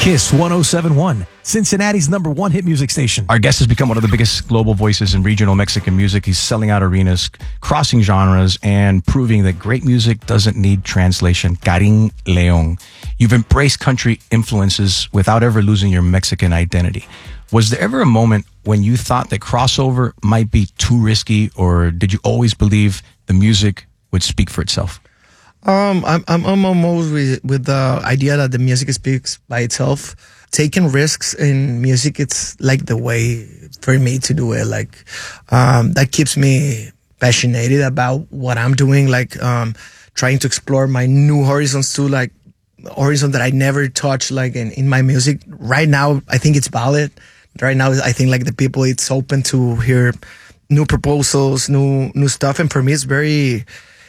Kiss 1071, Cincinnati's #1 hit music station. Our guest has become one of the biggest global voices in regional Mexican music. He's selling out arenas, crossing genres, and proving that great music doesn't need translation. Karim Leon. You've embraced country influences without ever losing your Mexican identity. Was there ever a moment when you thought that crossover might be too risky, or did you always believe the music would speak for itself? I'm almost with the idea that the music speaks by itself. Taking risks in music, it's like the way for me to do it. Like, that keeps me passionate about what I'm doing. Like, trying to explore my new horizons too, like horizon that I never touched, like in my music. Right now, I think it's valid. Right now, I think like the people, it's open to hear new proposals, new stuff. And for me, it's very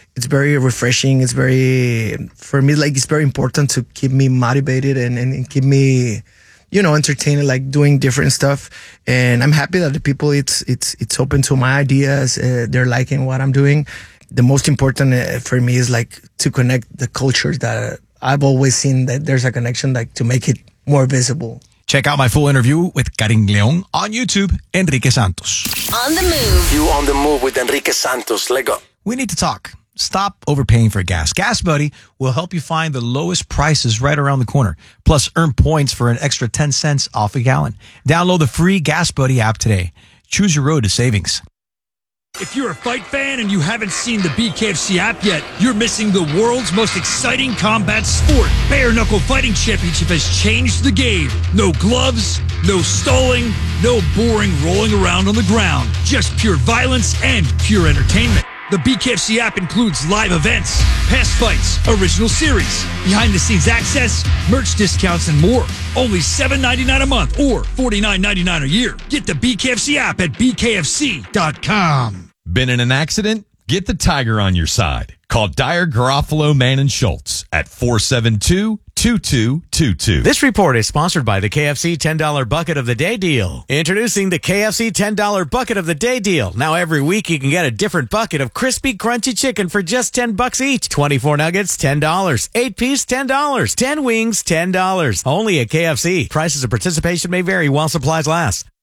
refreshing. It's for me, like, it's very important to keep me motivated and keep me, entertained, like doing different stuff. And I'm happy that the people, it's open to my ideas. They're liking what I'm doing. The most important for me is like to connect the cultures that I've always seen that there's a connection, like to make it more visible. Check out my full interview with Karim Leon on YouTube, Enrique Santos. On the move. You on the move with Enrique Santos. Let go. We need to talk. Stop overpaying for gas. Gas Buddy will help you find the lowest prices right around the corner. Plus, earn points for an extra 10 cents off a gallon. Download the free Gas Buddy app today. Choose your road to savings. If you're a fight fan and you haven't seen the BKFC app yet, you're missing the world's most exciting combat sport. Bare Knuckle Fighting Championship has changed the game. No gloves, no stalling, no boring rolling around on the ground. Just pure violence and pure entertainment. The BKFC app includes live events, past fights, original series, behind-the-scenes access, merch discounts, and more. Only $7.99 a month or $49.99 a year. Get the BKFC app at bkfc.com. Been in an accident? Get the Tiger on your side. Call Dyer, Garofalo, Mann, and Schultz at 472-2222. This report is sponsored by the KFC $10 Bucket of the Day deal. Introducing the KFC $10 Bucket of the Day deal. Now every week you can get a different bucket of crispy, crunchy chicken for just $10 each. 24 nuggets, $10. 8-piece, $10. 10 wings, $10. Only at KFC. Prices of participation may vary while supplies last.